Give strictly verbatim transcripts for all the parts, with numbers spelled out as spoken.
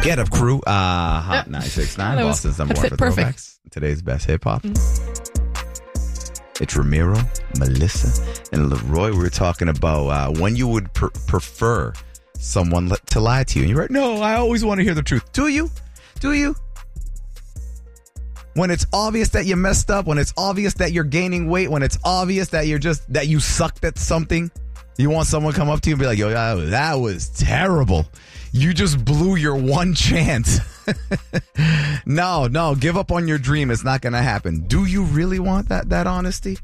Get up, crew. Uh, Hot nine six nine, Boston's number one for perfect. throwbacks. Today's best hip hop. It's Ramiro, Melissa, and Leroy. We were talking about uh, when you would pr- prefer someone li- to lie to you. And you're right. No, I always want to hear the truth. Do you? Do you? When it's obvious that you messed up, when it's obvious that you're gaining weight, when it's obvious that you're just that you sucked at something, you want someone to come up to you and be like, yo, that, that was terrible. You just blew your one chance. no, no, give up on your dream. It's not going to happen. Do you really want that that honesty?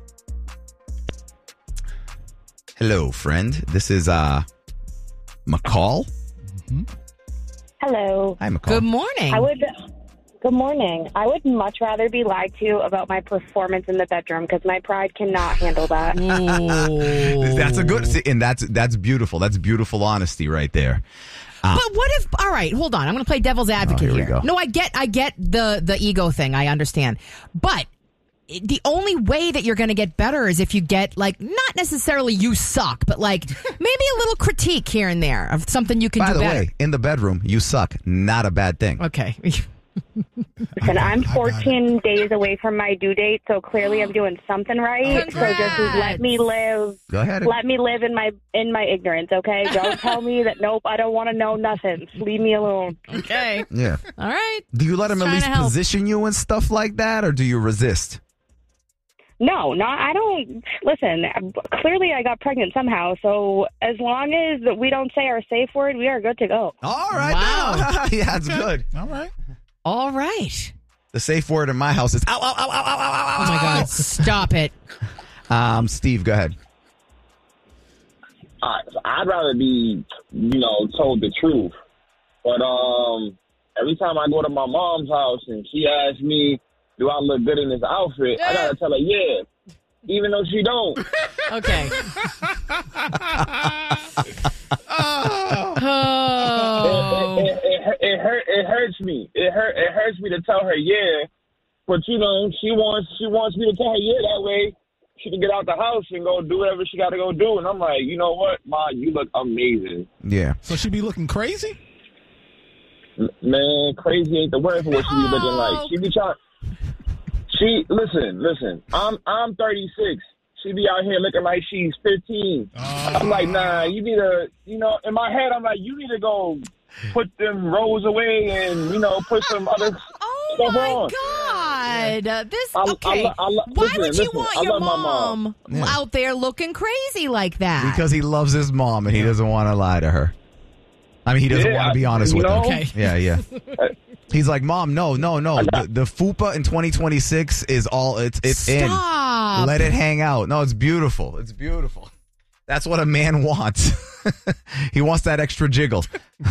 Hello, friend. This is uh McCall. Mm-hmm. Hello. Hi, McCall. Good morning. I would. Good morning. I would much rather be lied to about my performance in the bedroom because my pride cannot handle that. That's a good, and that's that's beautiful. That's beautiful honesty right there. Uh, But what if? All right, hold on. I'm going to play devil's advocate oh, here. here. We go. No, I get, I get the the ego thing. I understand, but the only way that you're going to get better is if you get like not necessarily you suck, but like maybe a little critique here and there of something you can By do the better. way, in the bedroom, you suck. Not a bad thing. Okay. Listen, I'm fourteen days away from my due date, so clearly I'm doing something right. Congrats. So just let me live. Go ahead. Let me live in my in my ignorance, okay? Don't tell me that. Nope, I don't want to know nothing. Leave me alone. Okay. Yeah. All right. Do you let him at Trying least to help. position you and stuff like that, or do you resist? No, not. I don't. Listen, clearly I got pregnant somehow. So as long as we don't say our safe word, we are good to go. All right. Wow. yeah, that's good. All right. All right. The safe word in my house is ow, ow, ow, ow, ow, ow, ow. Oh my God! Stop it. Um, Steve, go ahead. Uh, I'd rather be, you know, told the truth. But um, every time I go to my mom's house and she asks me, do I look good in this outfit? I gotta tell her, yeah, even though she don't. Okay. It, Oh. it, it, it, hurt, it hurts me. It hurt. It hurts me to tell her, yeah. But you know, she wants she wants me to tell her, yeah. That way, she can get out the house and go do whatever she got to go do. And I'm like, you know what, Ma, you look amazing. Yeah. So she be looking crazy? M- Man, crazy ain't the word for what she be looking like. She be trying. She listen, listen. I'm I'm thirty-six. She be out here looking like she's fifteen. Oh. I'm like, nah. You need to, you know. In my head, I'm like, you need to go put them rolls away and you know put some other Oh stuff my on. God! Uh, this I- I okay. lo- I lo- Why listen, would you listen, want I your love my mom. mom Yeah. out there looking crazy like that? Because he loves his mom and he doesn't want to lie to her. I mean, he doesn't Yeah, want to be I- honest you with know? her. Okay. Yeah, yeah. He's like, Mom, no, no, no. The, the fupa in twenty twenty-six is all, it's it's Stop. in. Let it hang out. No, it's beautiful. It's beautiful. That's what a man wants. He wants that extra jiggle.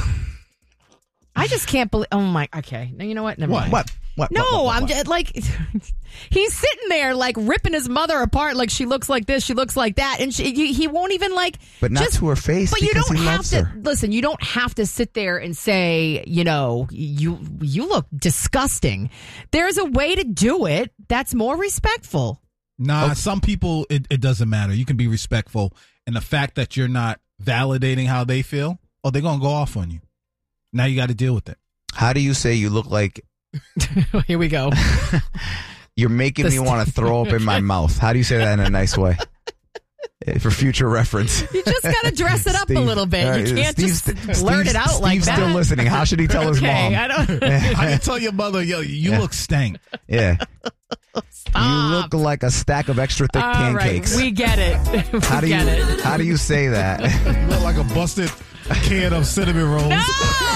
I just can't believe. Oh my. Okay. No, you know what? Never What? mind. What? What? No, what, what, what, I'm what? just like he's sitting there like ripping his mother apart. Like she looks like this, she looks like that, and she, he, he won't even like. But not just, to her face But you because don't he have loves to her. listen. You don't have to sit there and say, you know, you you look disgusting. There's a way to do it that's more respectful. Nah, some people, it, it doesn't matter. You can be respectful. And the fact that you're not validating how they feel, oh, they're going to go off on you. Now you got to deal with it. How do you say you look like Here we go. you're making The me want to throw up in my mouth? How do you say that in a nice way? Eh, For future reference. You just got to dress it up a Steve- little bit. all right, You can't Steve's- just blurt Steve's- it out like Steve's that. still listening. How should he tell his okay, mom? I don't. How do you tell your mother, yo, you Yeah. look stank? Yeah. Stop. You look like a stack of extra thick All pancakes. right, we get it. we how do you get it. how do you say that? You look like a busted can of cinnamon rolls. No!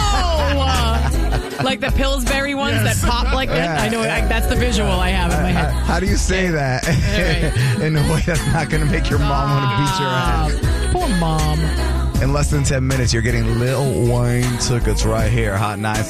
Like the Pillsbury ones Yes. that pop like that. Yeah. I know I, that's the visual I have in my How, head. how do you say that right. in a way that's not going to make your mom want to beat your ass? Ah, poor mom. In less than ten minutes, you're getting Lil Wayne tickets right here. Hot nine